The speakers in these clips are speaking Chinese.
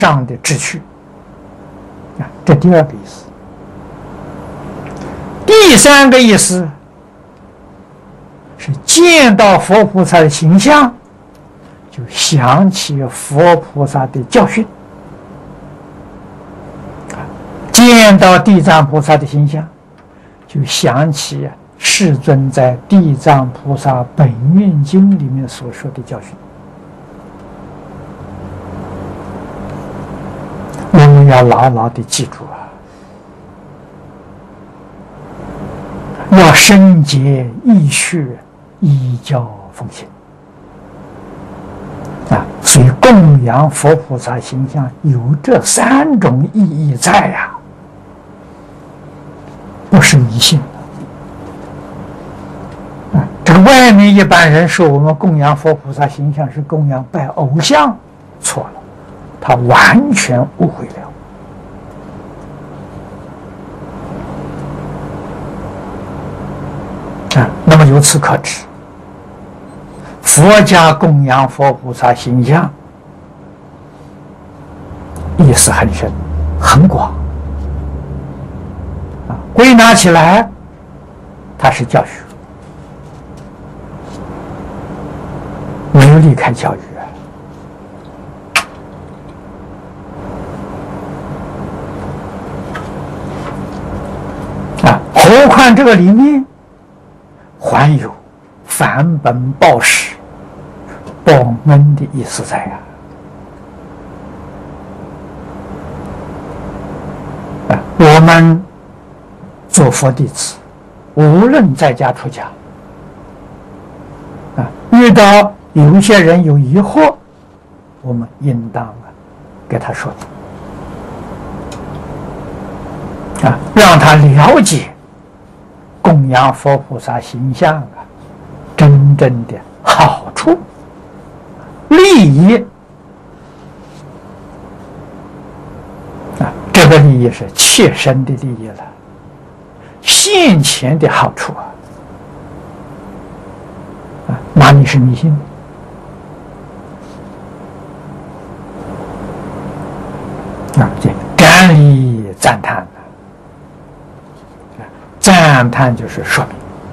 上的志趣啊，这第二个意思。第三个意思是见到佛菩萨的形象，就想起佛菩萨的教训；见到地藏菩萨的形象，就想起世尊在《地藏菩萨本愿经》里面所说的教训。我们要牢牢地记住啊，要深结义学，依教奉行啊。所以供养佛菩萨形象有这三种意义在呀，不是迷信啊。这个外面一般人说我们供养佛菩萨形象是供养拜偶像，错了，他完全误会了。那么由此可知，佛家供养佛菩萨形象意思很深很广啊，归纳起来它是教学，没有离开教育啊。何况这个里面还有返本报始、报恩的意思在啊！我们做佛弟子，无论在家出家，啊，遇到有一些人有疑惑，我们应当给他说啊，让他了解供养佛菩萨形象啊，真正的好处、利益啊，这个利益是切身的利益了，现前的好处啊，哪里是迷信？啊，这瞻礼赞叹。赞叹就是说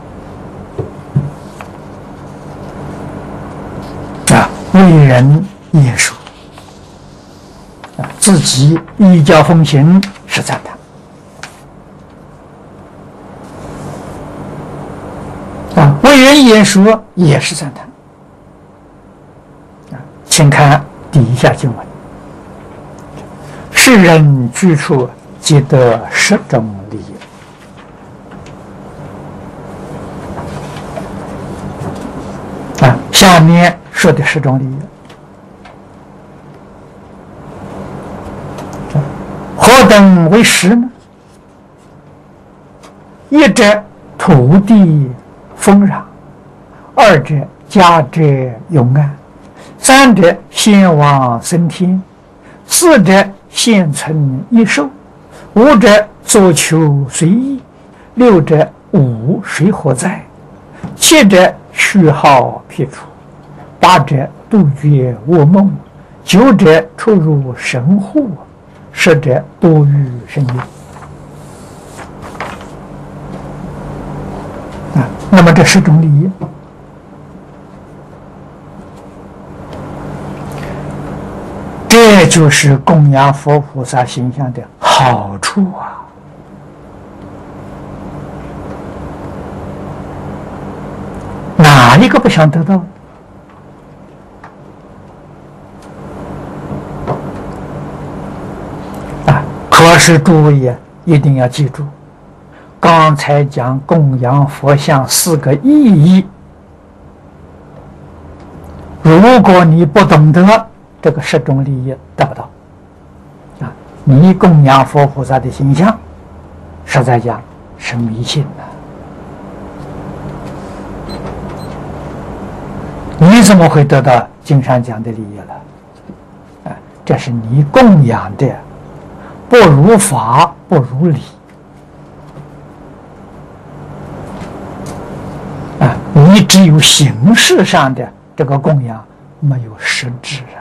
明啊，为人言说啊，自己依教奉行是赞叹啊，为人言说也是赞叹啊。请看底下经文：世人居处皆得十种利益。下面说的十种利益，何等为十呢？一者土地丰壤，二者家者永安，三者先王升天，四者现存益寿，五者所求随意，六者无水火灾，七者虚耗辟除，八者杜绝恶梦，九者出入神户，十者多遇神业啊。那么这十种利益，这就是供养佛菩萨形象的好处啊。哪一个不想得到？啊！可是诸位呀，一定要记住，刚才讲供养佛像四个意义，如果你不懂得这个十种利益，得不到啊！你供养佛菩萨的形象，实在讲是迷信的。你怎么会得到经上讲的利益了？啊，这是你供养的不如法，不如理啊！你只有形式上的这个供养，没有实质啊。